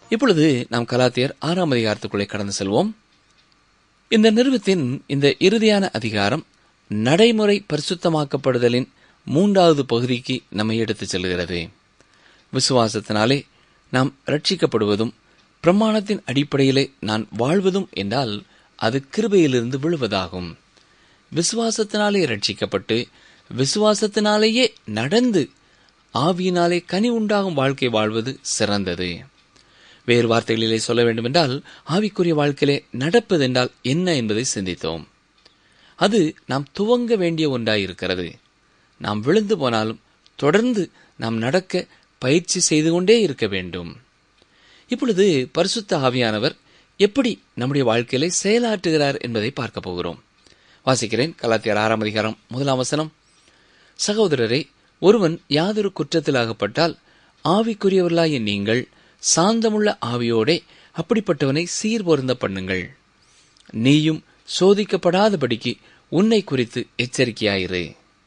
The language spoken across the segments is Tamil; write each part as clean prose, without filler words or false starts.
இப்பொழுது நாம் கலாத்தியர் 6ஆம் அதிகாரத்துக்குள்ளே கடந்து செல்வோம். இந்த நிறுவத்தின் இந்த இறுதியான அதிகாரம் நடைமுறை பரிசுத்தமாக்கப்படுதலின் 3வது பகுதிக்கு நம்மை எடுத்துச் செல்கிறது. விசுவாசத்தினாலே நாம் ரட்சிக்கப்படுவதும் பிரமாணத்தின் அடிப்படையிலே நான் வாழ்வதும் என்றால் அது கிருபையிலிருந்து விழுவதாகும். விசுவாசத்தினாலே ரட்சிக்கப்பட்டு விசுவாசத்தினாலேயே நடந்து ஆவியினாலே கனி உண்டாகும் வாழ்க்கை வாழ்வது சிறந்தது. வேறு வார்த்தைகளிலே சொல்ல வேண்டுமென்றால் ஆவிக்குரிய வாழ்க்கையிலே நடப்பதென்றால் என்ன என்பதை சிந்தித்தோம். அது நாம் துவங்க வேண்டிய ஒன்றாயிருக்கிறது. நாம் விழுந்து போனாலும் தொடர்ந்து நாம் நடக்க பயிற்சி செய்து கொண்டே இருக்க வேண்டும். இப்பொழுது பரிசுத்த ஆவியானவர் எப்படி நம்முடைய வாழ்க்கையிலே செயலாற்றுகிறார் என்பதை பார்க்க போகிறோம். வாசிக்கிறேன். கலாத்தியர் 6ஆம் அதிகாரம் 1ஆம் வசனம். சகோதரரே, ஒருவன் யாதொரு குற்றத்தில் அகப்பட்டால் ஆவிக்குரியவர்களாகிய நீங்கள் சாந்தமுள்ள ஆவியோடே அப்படிப்பட்டவனை சீர்பொருந்த பண்ணுங்கள். நீயும் சோதிக்கப்படாதபடிக்கு உன்னை குறித்து எச்சரிக்கையாயிரு.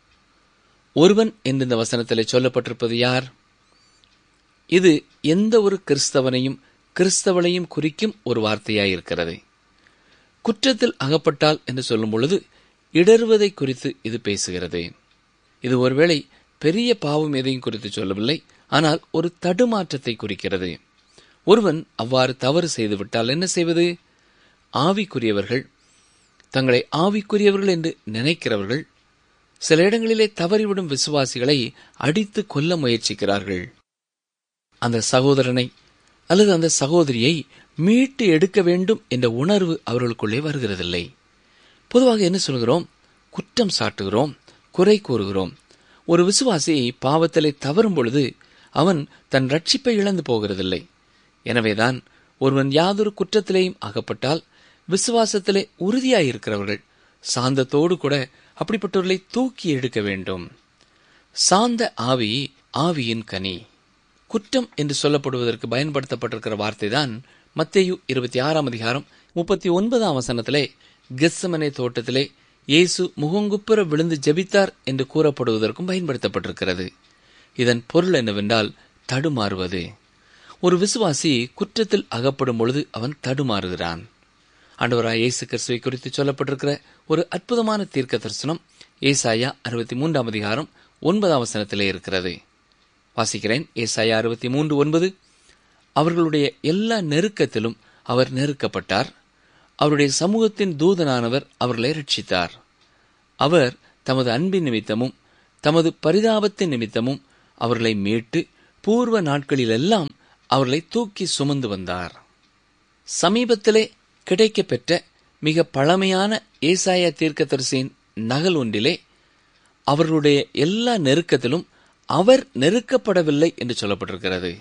ஒருவன் என்று இந்த வசனத்திலே சொல்லப்பட்டிருப்பது யார்? இது எந்த ஒரு கிறிஸ்தவனையும் குறிக்கும் ஒரு வார்த்தையாயிருக்கிறது. குற்றத்தில் அகப்பட்டால் என்று சொல்லும் பொழுது இடறுவதை குறித்து இது பேசுகிறது. இது ஒருவேளை பெரிய பாவம் எதையும் குறித்து சொல்லவில்லை, ஆனால் ஒரு தடுமாற்றத்தை குறிக்கிறது. ஒருவன் அவ்வாறு தவறு செய்துவிட்டால் என்ன செய்வது? ஆவிக்குரியவர்கள், தங்களை ஆவிக்குரியவர்கள் என்று நினைக்கிறவர்கள் சில இடங்களிலே தவறிவிடும் விசுவாசிகளை அடித்து கொல்ல முயற்சிக்கிறார்கள். அந்த சகோதரனை அல்லது அந்த சகோதரியை மீட்டு எடுக்க வேண்டும் என்ற உணர்வு அவர்களுக்குள்ளே வருகிறதில்லை. பொதுவாக என்ன சொல்கிறோம்? குற்றம் சாட்டுகிறோம், குறை கூறுகிறோம். ஒரு விசுவாசி பாவத்திலே தவறும் பொழுது அவன் தன் ரட்சிப்பை இழந்து போகிறதில்லை. எனவேதான் ஒருவன் யாதொரு குற்றத்திலேயும் அகப்பட்டால் விசுவாசத்திலே உறுதியாயிருக்கிறவர்கள் சாந்தத்தோடு கூட அப்படிப்பட்டவர்களை தூக்கி எடுக்க வேண்டும். சாந்த ஆவி ஆவியின் கனி. குற்றம் என்று சொல்லப்படுவதற்கு பயன்படுத்தப்பட்டிருக்கிற வார்த்தைதான் மத்தேயு 26ஆம் அதிகாரம் 39ஆம் வசனத்திலே கெத்செமனே தோட்டத்திலே இயேசு முகங்குப்புற விழுந்து ஜெபித்தார் என்று கூறப்படுவதற்கும் பயன்படுத்தப்பட்டிருக்கிறது. இதன் பொருள் என்னவென்றால் தடுமாறுவது. ஒரு விசுவாசி குற்றத்தில் அகப்படும் பொழுது அவன் தடுமாறுகிறான். ஆண்டவராய் இயேசு கிறிஸ்துவை குறித்து சொல்லப்பட்டிருக்கிற ஒரு அற்புதமான தீர்க்க தரிசனம் ஏசாயா 63ஆம் அதிகாரம் 9ஆம் வசனத்திலே இருக்கிறது. வாசிக்கிறேன். ஏசாயா 63:9. அவர்களுடைய எல்லா நெருக்கத்திலும் அவர் நெருக்கப்பட்டார், அவருடைய சமூகத்தின் தூதனானவர் அவர்களை ரட்சித்தார். அவர் தமது அன்பின் நிமித்தமும் தமது பரிதாபத்தின் நிமித்தமும் அவர்களை மீட்டு பூர்வ நாட்களிலெல்லாம் அவர்களை தூக்கி சுமந்து வந்தார். சமீபத்திலே கிடைக்கப்பெற்ற மிக பழமையான ஏசாயா தீர்க்கதரிசியின் நகல் ஒன்றிலே அவர்களுடைய எல்லா நெருக்கத்திலும் அவர் நெருக்கப்படவில்லை என்று சொல்லப்பட்டிருக்கிறது.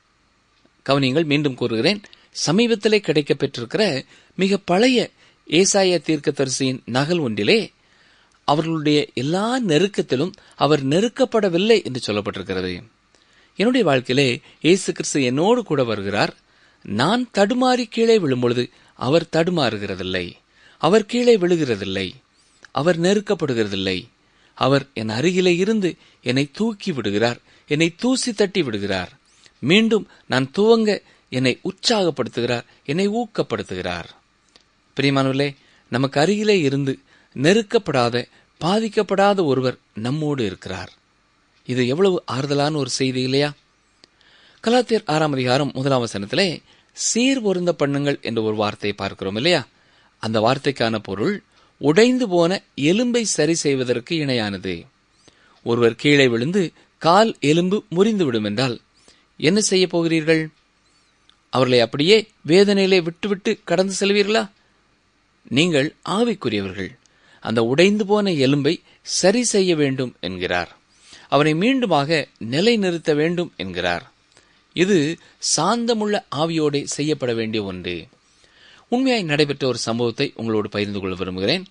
கவனியங்கள், மீண்டும் கூறுகிறேன். சமீபத்திலே கிடைக்கப்பெற்றிருக்கிற மிக பழைய ஏசாயா தீர்க்கதரிசியின் நகல் ஒன்றிலே அவர்களுடைய எல்லா நெருக்கத்திலும் அவர் நெருக்கப்படவில்லை என்று சொல்லப்பட்டிருக்கிறது. என்னுடைய வாழ்க்கையிலே இயேசு கிறிஸ்து என்னோடு கூட வருகிறார். நான் தடுமாறி கீழே விழும்பொழுது அவர் தடுமாறுகிறதில்லை, அவர் கீழே விழுகிறதில்லை, அவர் நெருக்கப்படுகிறதில்லை. அவர் என் அருகிலே இருந்து என்னை தூக்கி விடுகிறார், என்னை தூசி தட்டி விடுகிறார். மீண்டும் நான் துவங்க என்னை உற்சாகப்படுத்துகிறார், என்னை ஊக்கப்படுத்துகிறார். பிரியமானவர்களே, நமக்கு அருகிலே இருந்து நெருக்கப்படாத, பாதிக்கப்படாத ஒருவர் நம்மோடு இருக்கிறார். இது எவ்வளவு ஆறுதலான ஒரு செய்தி இல்லையா? கலாத்தியர் 6ஆம் அதிகாரம் 1ஆம் வசனத்திலே சீர் பொருந்த பண்ணுங்கள் என்ற ஒரு வார்த்தையை பார்க்கிறோம் இல்லையா? அந்த வார்த்தைக்கான பொருள் உடைந்து போன எலும்பை சரி செய்வதற்கு இணையானது. ஒருவர் கீழே விழுந்து கால் எலும்பு முறிந்துவிடும் என்றால் என்ன செய்ய போகிறீர்கள்? அவர்களை அப்படியே வேதனையிலே விட்டுவிட்டு கடந்து செல்வீர்களா? நீங்கள் ஆவிக்குரியவர்கள். அந்த உடைந்து போன எலும்பை சரி செய்ய வேண்டும் என்கிறார். அவனை மீண்டுமாக நிலைநிறுத்த வேண்டும் என்கிறார். இது சாந்தமுள்ள ஆவியோடே செய்யப்பட வேண்டிய ஒன்று. உண்மையாய் நடைபெற்ற ஒரு சம்பவத்தை உங்களோடு பகிர்ந்து கொள்ள விரும்புகிறேன்.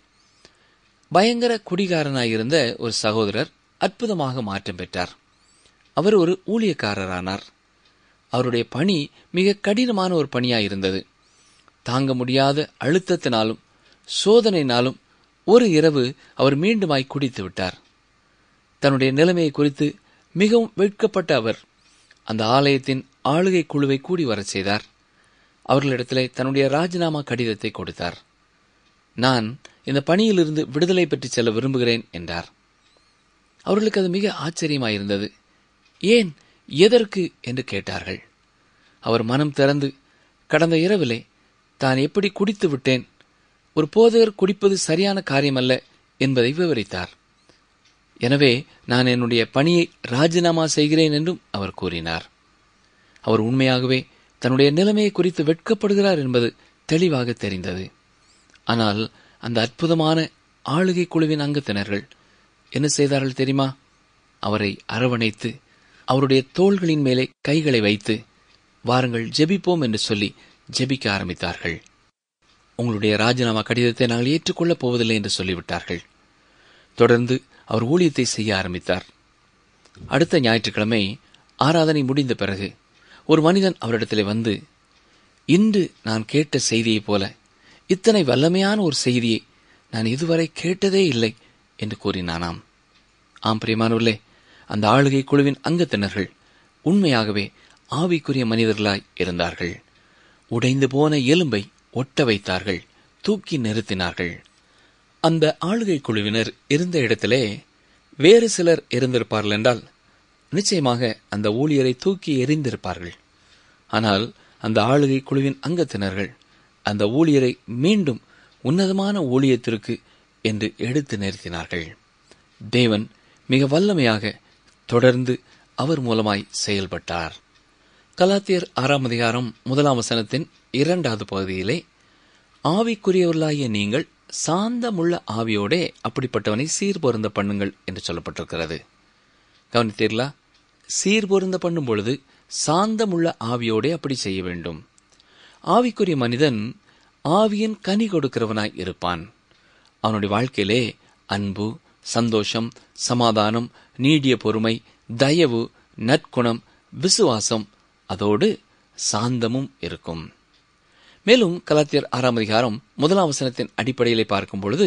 பயங்கர குடிகாரனாயிருந்த ஒரு சகோதரர் அற்புதமாக மாற்றம் பெற்றார். அவர் ஒரு ஊழியக்காரரானார். அவருடைய பணி மிக கடினமான ஒரு பணியாயிருந்தது. தாங்க முடியாத அழுத்தத்தினாலும் சோதனையினாலும் ஒரு இரவு அவர் மீண்டுமாய் குடித்து விட்டார். தன்னுடைய நிலைமையை குறித்து மிகவும் வெட்கப்பட்ட அவர் அந்த ஆலயத்தின் ஆளுகை குழுவை கூடி வரச் செய்தார். அவர்களிடத்திலே தன்னுடைய ராஜினாமா கடிதத்தை கொடுத்தார். நான் இந்த பணியிலிருந்து விடுதலை பெற்று செல்ல விரும்புகிறேன் என்றார். அவர்களுக்கு அது மிக ஆச்சரியமாயிருந்தது. ஏன், எதற்கு என்று கேட்டார்கள். அவர் மனம் திறந்து கடந்த இரவிலே தான் எப்படி குடித்து விட்டேன், ஒரு போதகர் குடிப்பது சரியான காரியமல்ல என்பதை விவரித்தார். எனவே நான் என்னுடைய பணியை ராஜினாமா செய்கிறேன் என்றும் அவர் கூறினார். அவர் உண்மையாகவே தன்னுடைய நிலைமையை குறித்து வெட்கப்படுகிறார் என்பது தெளிவாக தெரிந்தது. ஆனால் அந்த அற்புதமான ஆளுகை குழுவின் அங்கத்தினர்கள் என்ன செய்தார்கள் தெரியுமா? அவரை அரவணைத்து அவருடைய தோள்களின் மேலே கைகளை வைத்து, வாருங்கள் ஜெபிப்போம் என்று சொல்லி ஜெபிக்க ஆரம்பித்தார்கள். உங்களுடைய ராஜினாமா கடிதத்தை நாங்கள் ஏற்றுக்கொள்ளப் போவதில்லை என்று சொல்லிவிட்டார்கள். தொடர்ந்து அவர் ஊழியத்தை செய்ய ஆரம்பித்தார். அடுத்த ஞாயிற்றுக்கிழமை ஆராதனை முடிந்த பிறகு ஒரு மனிதன் அவரிடத்திலே வந்து, இன்று நான் கேட்ட செய்தியைப் போல இத்தனை வல்லமையான ஒரு செய்தியை நான் இதுவரை கேட்டதே இல்லை என்று கூறினானாம். ஆம் பிரியமானவர்களே, அந்த ஆளுகை குழுவின் அங்கத்தினர்கள் உண்மையாகவே ஆவிக்குரிய மனிதர்களாய் இருந்தார்கள். உடைந்து போன எலும்பை ஒட்ட வைத்தார்கள், தூக்கி நிறுத்தினார்கள். அந்த ஆளுகை குழுவினர் இருந்த இடத்திலே வேறு சிலர் இருந்திருப்பார்கள் என்றால் நிச்சயமாக அந்த ஊழியரை தூக்கி எறிந்திருப்பார்கள். ஆனால் அந்த ஆளுகை குழுவின் அங்கத்தினர்கள் அந்த ஊழியரை மீண்டும் உன்னதமான ஊழியத்திற்கு என்று எடுத்து நிறுத்தினார்கள். தேவன் மிக வல்லமையாக தொடர்ந்து அவர் மூலமாய் செயல்பட்டார். கலாத்தியர் 6ஆம் அதிகாரம் 1ஆம் வசனத்தின் 2வது பகுதியிலே, ஆவிக்குரியவர்களாகிய நீங்கள் சாந்தமுள்ள ஆவியோடே அப்படிப்பட்டவனை சீர்பொருந்த பண்ணுங்கள் என்று சொல்லப்பட்டிருக்கிறது. கவனித்தீர்களா? சீர்பொருந்த பண்ணும் பொழுது சாந்தமுள்ள ஆவியோடே அப்படி செய்ய வேண்டும். ஆவிக்குரிய மனிதன் ஆவியின் கனி கொடுக்கிறவனாய் இருப்பான். அவனுடைய வாழ்க்கையிலே அன்பு, சந்தோஷம், சமாதானம், நீடிய பொறுமை, தயவு, நற்குணம், விசுவாசம், அதோடு சாந்தமும் இருக்கும். மேலும் கலாத்தியர் 6ஆம் அதிகாரம் 1ஆம் வசனத்தின் அடிப்படையிலே பார்க்கும் பொழுது,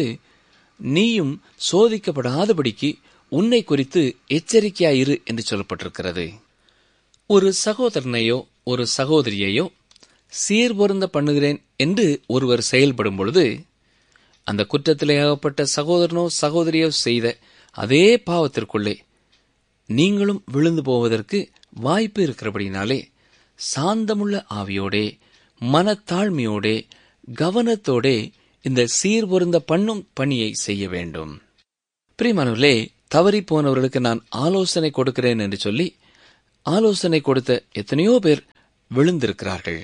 நீயும் சோதிக்கப்படாதபடிக்கு உன்னை குறித்து எச்சரிக்கையாயிரு என்று சொல்லப்பட்டிருக்கிறது. ஒரு சகோதரனையோ ஒரு சகோதரியையோ சீர்பொருந்த பண்ணுகிறேன் என்று ஒருவர் செயல்படும் பொழுது, அந்த குற்றத்திலே அகப்பட்ட சகோதரனோ சகோதரியோ செய்த அதே பாவத்திற்குள்ளே நீங்களும் விழுந்து போவதற்கு வாய்ப்பு இருக்கிறபடினாலே சாந்தமுள்ள ஆவியோடே, மனத்தாழ்மையோடே, கவனத்தோடே இந்த சீர்பொருந்த பண்ணும் பணியை செய்ய வேண்டும். பிரியமானவர்களே, தவறி போனவர்களுக்கு நான் ஆலோசனை கொடுக்கிறேன் என்று சொல்லி ஆலோசனை கொடுத்த எத்தனையோ பேர் விழுந்திருக்கிறார்கள்.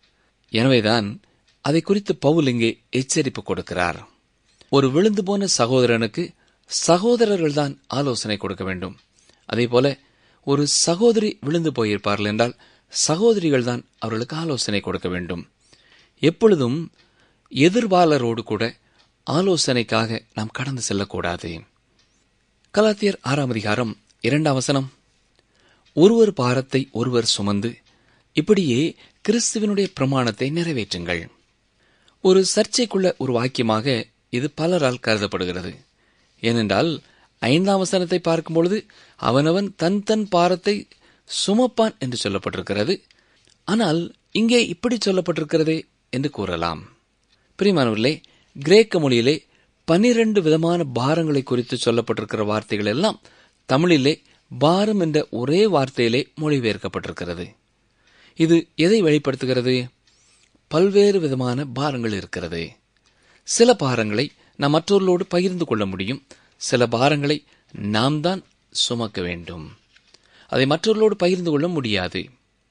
எனவேதான் அதை குறித்து பவுல் இங்கே எச்சரிப்பு கொடுக்கிறார். ஒரு விழுந்து போன சகோதரனுக்கு சகோதரர்கள்தான் ஆலோசனை கொடுக்க வேண்டும். அதேபோல ஒரு சகோதரி விழுந்து போயிருப்பார்கள் என்றால் சகோதரிகள் தான் அவர்களுக்கு ஆலோசனை கொடுக்க வேண்டும். எப்பொழுதும் எதிர்வாளரோடு கூட ஆலோசனைக்காக நாம் கடந்து செல்லக்கூடாது. கலாத்தியர் 6ஆம் அதிகாரம் 2ஆம் வசனம், ஒருவர் பாரத்தை ஒருவர் சுமந்து இப்படியே கிறிஸ்துவினுடைய பிரமாணத்தை நிறைவேற்றுங்கள். ஒரு சர்ச்சைக்குள்ள ஒரு வாக்கியமாக இது பலரால் கருதப்படுகிறது. ஏனென்றால் 5ஆம் வசனத்தை பார்க்கும் பொழுது அவனவன் தன் தன் பாரத்தை சுமப்பான் என்று சொல்லப்பட்டிருக்கிறது. ஆனால் இங்கே இப்படி சொல்லப்பட்டிருக்கிறதே என்று கூறலாம். பிரியமானவர்களே, கிரேக்க மொழியிலே 12 விதமான பாரங்களை குறித்து சொல்லப்பட்டிருக்கிற வார்த்தைகள் எல்லாம் தமிழிலே பாரம் என்ற ஒரே வார்த்தையிலே மொழிபெயர்க்கப்பட்டிருக்கிறது. இது எதை வெளிப்படுத்துகிறது? பல்வேறு விதமான பாரங்கள் இருக்கிறது. சில பாரங்களை நாம் மற்றவர்களோடு பகிர்ந்து கொள்ள முடியும். சில பாரங்களை நாம் தான் சுமக்க வேண்டும். அதை மற்றவர்களோடு பகிர்ந்து கொள்ள முடியாது.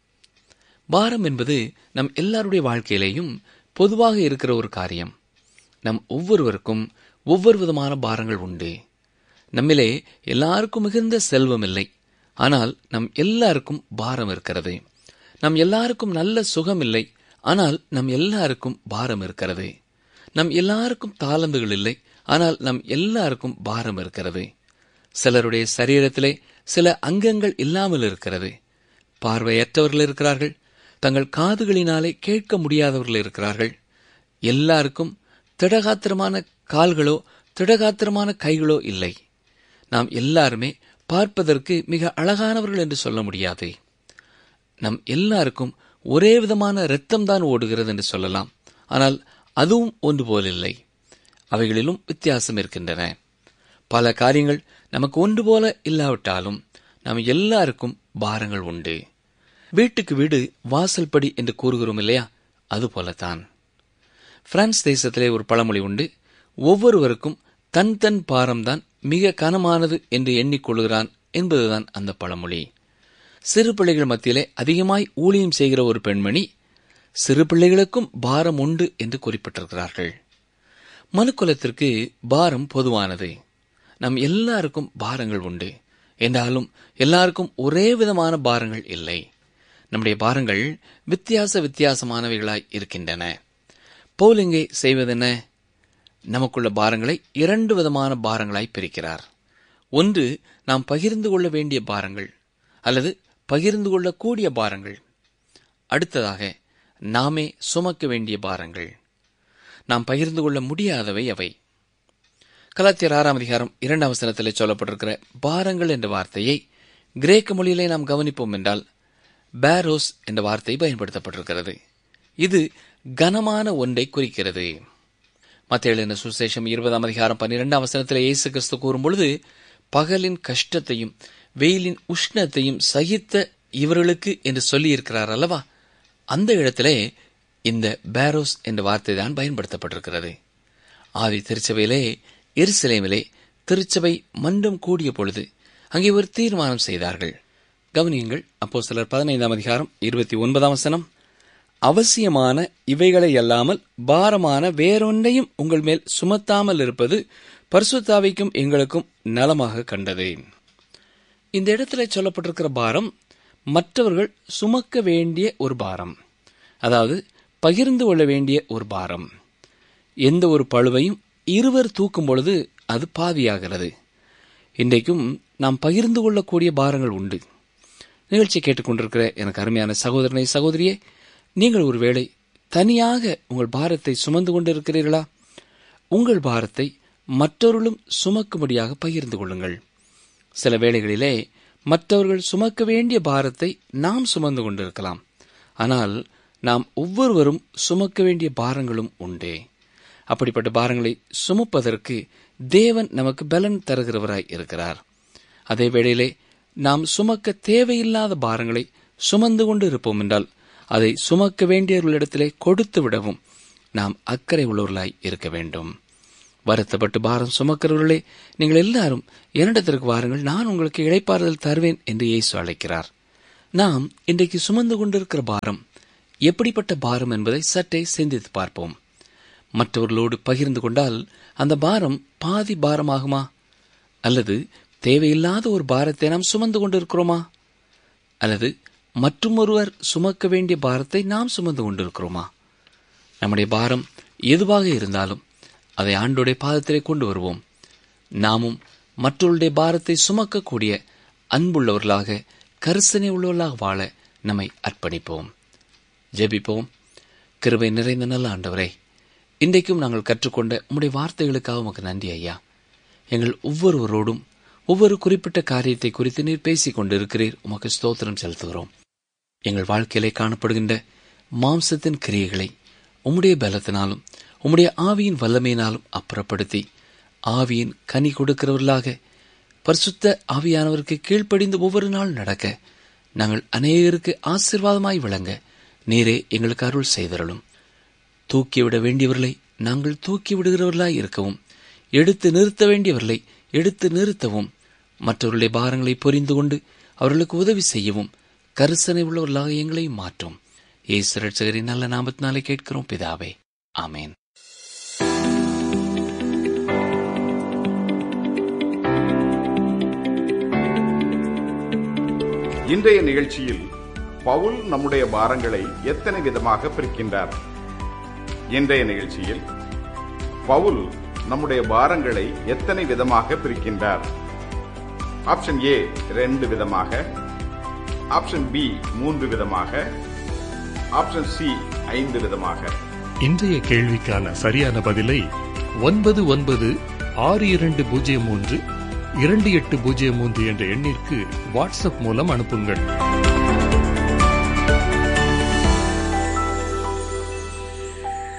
பாரம் என்பது நம் எல்லாருடைய வாழ்க்கையிலேயும் பொதுவாக இருக்கிற ஒரு காரியம். நம் ஒவ்வொருவருக்கும் ஒவ்வொரு விதமான பாரங்கள் உண்டு. நம்மிலே எல்லாருக்கும் மிகுந்த செல்வம் இல்லை. ஆனால் நம் எல்லாருக்கும் பாரம் இருக்கிறது. நம் எல்லாருக்கும் நல்ல சுகம் இல்லை. ஆனால் நம் எல்லாருக்கும் பாரம் இருக்கிறது. நம் எல்லாருக்கும் தாளந்துகள் இல்லை. ஆனால் நம் எல்லாருக்கும் பாரம் இருக்கிறது. சிலருடைய சரீரத்திலே சில அங்கங்கள் இல்லாமல் இருக்கிறது. பார்வையற்றவர்கள் இருக்கிறார்கள். தங்கள் காதுகளினாலே கேட்க முடியாதவர்கள் இருக்கிறார்கள். எல்லாருக்கும் திடகாத்திரமான கால்களோ திடகாத்திரமான கைகளோ இல்லை. நாம் எல்லாருமே பார்ப்பதற்கு மிக அழகானவர்கள் என்று சொல்ல முடியாது. நம் எல்லாருக்கும் ஒரே விதமான இரத்தம்தான் ஓடுகிறது என்று சொல்லலாம். ஆனால் அதுவும் ஒன்று போலில்லை. அவைகளிலும் வித்தியாசம் இருக்கின்றன. பல காரியங்கள் நமக்கு ஒன்று போல இல்லாவிட்டாலும் நாம் எல்லாருக்கும் பாரங்கள் உண்டு. வீட்டுக்கு வீடு வாசல் படி என்று கூறுகிறோம் இல்லையா? அதுபோலத்தான். பிரான்ஸ் தேசத்திலே ஒரு பழமொழி உண்டு. ஒவ்வொருவருக்கும் தன் தன் பாரம்தான் மிக கனமானது என்று எண்ணிக்கொள்கிறான் என்பதுதான் அந்த பழமொழி. சிறு பிள்ளைகள் மத்தியிலே அதிகமாய் ஊழியம் செய்கிற ஒரு பெண்மணி சிறு பிள்ளைகளுக்கும் பாரம் உண்டு என்று குறிப்பிட்டிருக்கிறார்கள். மனுக்குலத்திற்கு பாரம் பொதுவானது. நம் எல்லாருக்கும் பாரங்கள் உண்டு. என்றாலும் எல்லாருக்கும் ஒரே விதமான பாரங்கள் இல்லை. நம்முடைய பாரங்கள் வித்தியாசமானவைகளாய் இருக்கின்றன. பவுல் இங்கே செய்வதென்ன? நமக்குள்ள பாரங்களை 2 விதமான பாரங்களாய் பிரிக்கிறார். ஒன்று, நாம் பகிர்ந்து கொள்ள வேண்டிய பாரங்கள் அல்லது பகிர்ந்து கொள்ளக்கூடிய பாரங்கள். அடுத்ததாக, நாமே சுமக்க வேண்டிய பாரங்கள். நாம் பகிர்ந்து கொள்ள முடியாதவை அவை. கலாத்தியர் 6ஆம் அதிகாரம் 2ஆம் வசனத்திலே சொல்லப்பட்டிருக்கிற பாரங்கள் என்ற வார்த்தையை கிரேக்க மொழியிலே நாம் கவனிப்போம் என்றால் பேரோஸ் என்ற வார்த்தை பயன்படுத்தப்பட்டிருக்கிறது. இது கனமான ஒன்றை குறிக்கிறது. மத்தேயு எழுதின சுவிசேஷம் 20ஆம் அதிகாரம் 12ஆம் வசனத்திலே இயேசு கிறிஸ்து கூறும்பொழுது, பகலின் கஷ்டத்தையும் வெயிலின் உஷ்ணத்தையும் சகித்த இவர்களுக்கு என்று சொல்லியிருக்கிறார் அல்லவா? அந்த இடத்திலே இந்த பேரோஸ் என்ற வார்த்தை தான் பயன்படுத்தப்பட்டிருக்கிறது. ஆதி திருச்சபையிலே எருசலேமிலே திருச்சபை மன்றம் கூடிய பொழுது அங்கே ஒரு தீர்மானம் செய்தார்கள். கவனியுங்கள், அப்போஸ்தலர் 15ஆம் அதிகாரம் 29ஆம் வசனம். அவசியமான இவைகளை அல்லாமல் பாரமான வேறொன்றையும் உங்கள் மேல் சுமத்தாமல் இருப்பது பரிசுத்தாவிக்கும் எங்களுக்கும் நலமாக கண்டது. இந்த இடத்துல சொல்லப்பட்டிருக்கிற பாரம் மற்றவர்கள் சுமக்க வேண்டிய ஒரு பாரம், அதாவது பகிர்ந்து கொள்ள வேண்டிய ஒரு பாரம். எந்த ஒரு பளுவையும் இருவர் தூக்கும் பொழுது அது பாதியாகிறது. இன்றைக்கும் நாம் பகிர்ந்து கொள்ளக்கூடிய பாரங்கள் உண்டு. நிகழ்ச்சி கேட்டுக்கொண்டிருக்கிற எனக்கு அருமையான சகோதரனை சகோதரியே, நீங்கள் ஒருவேளை தனியாக உங்கள் பாரத்தை சுமந்து கொண்டிருக்கிறீர்களா? உங்கள் பாரத்தை மற்றவர்களும் சுமக்கும்படியாக பகிர்ந்து கொள்ளுங்கள். சில வேளைகளிலே மற்றவர்கள் சுமக்க வேண்டிய பாரத்தை நாம் சுமந்து கொண்டிருக்கலாம். ஆனால் நாம் ஒவ்வொருவரும் சுமக்க வேண்டிய பாரங்களும் உண்டே. அப்படிப்பட்ட பாரங்களை சுமப்பதற்கு தேவன் நமக்கு பலன் தருகிறவராய் இருக்கிறார். அதே வேளையிலே நாம் சுமக்க தேவையில்லாத பாரங்களை சுமந்து கொண்டு இருப்போம் என்றால் அதை சுமக்க வேண்டியவர்களிடத்திலே கொடுத்து விடவும் நாம் அக்கறை உள்ளவர்களாய் இருக்க வேண்டும். வருத்தப்பட்டு பாரம் சுமக்கிறவர்களே, நீங்கள் எல்லாரும் என்னிடத்திற்கு வாருங்கள், நான் உங்களுக்கு இளைப்பாறுதல் தருவேன் என்று இயேசு அழைக்கிறார். நாம் இன்றைக்கு சுமந்து கொண்டிருக்கிற பாரம் எப்படிப்பட்ட பாரம் என்பதை சற்றே சிந்தித்து பார்ப்போம். மற்றவர்களோடு பகிர்ந்து கொண்டால் அந்த பாரம் பாதி பாரமாகுமா? அல்லது தேவையில்லாத ஒரு பாரத்தை நாம் சுமந்து கொண்டிருக்கிறோமா? அல்லது மற்றும் ஒருவர் சுமக்க வேண்டிய பாரத்தை நாம் சுமந்து கொண்டிருக்கிறோமா? நம்முடைய பாரம் எதுவாக இருந்தாலும் அதை ஆண்டோடைய பாதத்திலே கொண்டு வருவோம். நாமும் மற்றவருடைய பாரத்தை சுமக்கக்கூடிய அன்புள்ளவர்களாக, கரிசனை உள்ளவர்களாக வாழ நம்மை அர்ப்பணிப்போம். ஜெபிப்போம். கிருபை நிறைந்த நல்ல ஆண்டவரே, இன்றைக்கும் நாங்கள் கற்றுக்கொண்ட உம்முடைய வார்த்தைகளுக்காக உமக்கு நன்றி ஐயா. எங்கள் ஒவ்வொருவரோடும் ஒவ்வொரு குறிப்பிட்ட காரியத்தை குறித்து நீர் பேசிக் கொண்டிருக்கிறீர். உமக்கு ஸ்தோத்திரம் செலுத்துகிறோம். எங்கள் வாழ்க்கையிலே காணப்படுகின்ற மாம்சத்தின் கிரியைகளை உம்முடைய பலத்தினாலும் உம்முடைய ஆவியின் வல்லமையினாலும் அப்புறப்படுத்தி ஆவியின் கனி கொடுக்கிறவர்களாக பரிசுத்த ஆவியானவருக்கு கீழ்ப்படிந்து ஒவ்வொரு நாள் நடக்க நாங்கள் அநேகருக்கு ஆசீர்வாதமாய் விளங்க நீரே எங்களுக்கு அருள் செய்தருளும். தூக்கிவிட வேண்டியவர்களை நாங்கள் தூக்கி விடுகிறவர்களாய் இருக்கவும், எடுத்து நிறுத்த வேண்டியவர்களை எடுத்து நிறுத்தவும், மற்றவர்களுடைய பாரங்களை புரிந்து கொண்டு அவர்களுக்கு உதவி செய்யவும் கரிசனை உள்ளவர்களாக எங்களை மாற்றும். இயேசு இரட்சகரின் நல்ல நாமத்தினாலே கேட்கிறோம் பிதாவே, ஆமேன். இன்றைய நிகழ்ச்சியில் பவுல் நம்முடைய பாரங்களை எத்தனை விதமாக பிரிக்கின்றார்? இன்றைய நிகழ்ச்சியில் பவுல் நம்முடைய பாரங்களை எத்தனை விதமாக பிரிக்கின்றார்? ஆப்ஷன் ஏ 2 விதமாக, ஆப்ஷன் பி 3 விதமாக, ஆப்ஷன் சி 5 விதமாக. இன்றைய கேள்விக்கான சரியான பதிலை 9962032803 என்ற எண்ணிற்கு வாட்ஸ்அப் மூலம் அனுப்புங்கள்.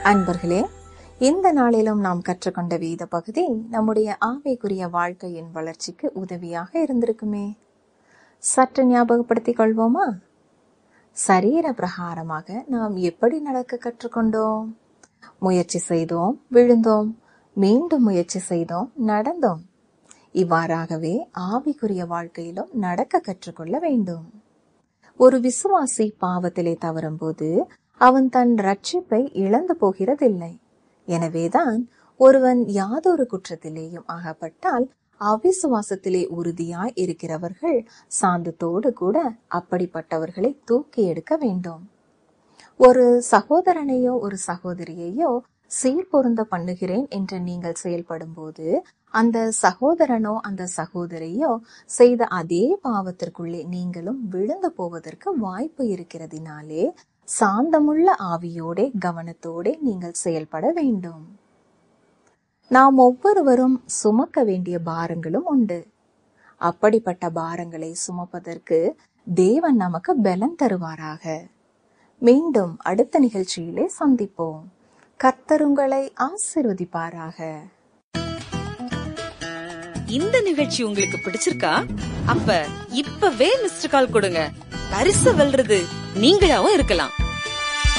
அன்பர்களே, இந்த நாளிலும் நாம் கற்றுக்கொண்ட வேத பகுதி நம்முடைய ஆவிக்குரிய வாழ்க்கையின் வளர்ச்சிக்கு உதவியாக இருந்திருக்குமே. சற்று ஞாபகப்படுத்திக் கொள்வோமா? சரீர பிரகாரமாக நாம் எப்படி நடக்க கற்றுக்கொண்டோம்? முயற்சி செய்தோம், விழுந்தோம், மீண்டும் முயற்சி செய்தோம், நடந்தோம். இவ்வாறாகவே ஆவிக்குரிய வாழ்க்கையிலும் நடக்க கற்றுக்கொள்ள வேண்டும். ஒரு விசுவாசி பாவத்திலே தவறும் போது அவன் தன் ரட்சிப்பை இழந்து போகிறதில்லை. எனவேதான் ஒருவன் யாதொரு குற்றத்திலேயும் அகப்பட்டால் அவிசுவாசத்திலே உறுதியாய் இருக்கிறவர்கள் சாந்தத்தோடு கூட அப்படிப்பட்டவர்களை தூக்கி எடுக்க வேண்டும். ஒரு சகோதரனையோ ஒரு சகோதரியையோ சீர்பொருந்த பண்ணுகிறேன் என்று நீங்கள் செயல்படும் போது அந்த சகோதரனோ அந்த சகோதரியோ செய்த அதே பாவத்திற்குள்ளே நீங்களும் விழுந்து போவதற்கு வாய்ப்பு இருக்கிறதினாலே சாந்தமுள்ள ஆவியோட கவனத்தோட நீங்கள் செயல்பட வேண்டும். நாம் ஒவ்வொருவரும் சுமக்க வேண்டிய பாரங்களும் உண்டு. அப்படிப்பட்ட பாரங்களை சுமப்பதற்கு தேவன் நமக்கு பலன் தருவாராக. மீண்டும் அடுத்த நிகழ்ச்சியிலே சந்திப்போம். கர்த்தர் உங்களை ஆசீர்வதிப்பாராக. இந்த நிகழ்ச்சி உங்களுக்கு பிடிச்சிருக்கா? அப்ப இப்பவே மிஸ்டர் கால் கொடுங்க. பரிசு வெல்றது நீங்களாவும் இருக்கலாம்.